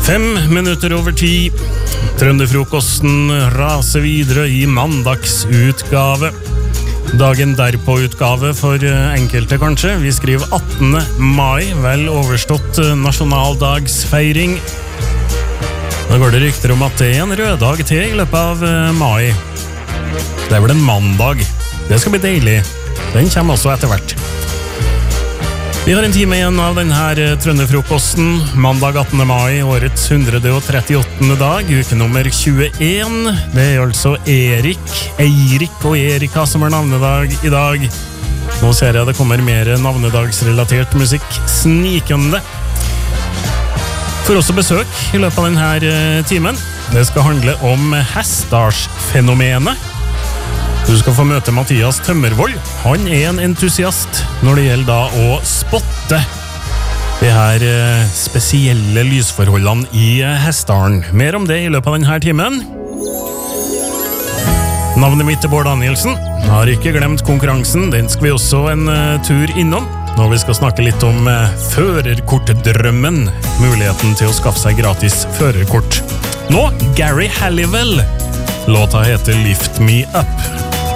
5 minutter over 10. Trønderfrokosten raser videre i mandagsutgave. Dagen derpå utgave for enkelte kanskje. Vi skriver 18. mai, vel overstått nasjonaldagsfeiring. Da går det rykter om at det er en rød dag til i løpet av mai. Det er vel en mandag. Det skal bli deilig. Den kommer også etter hvert. Vi har en time igjen av denne Trønderfrokosten. Mandag 18. mai, årets 138. dag, uke nummer 21. Det er altså Eirik og Erika som har navnedag i dag. Nå ser jeg det kommer mer navnedagsrelatert musikk snikende. Får også besøk i løpet av denne timen. Det skal handle om Hessdalsfenomenet. Du skal få møte Mathias Tømmervold. Han er en entusiast når det gjelder da å spotte de her spesielle lysforholdene i Hessdalen. Mer om det i løpet av denne timen. Navnet mitt er Bård Danielsen. Jeg har ikke glemt konkurransen. Den skal vi også en tur innom. Når vi skal snakke litt om førerkortdrømmen. Muligheten til å skaffe seg gratis førerkort. Nå, Gary Halliwell. Låta heter Lift Me Up.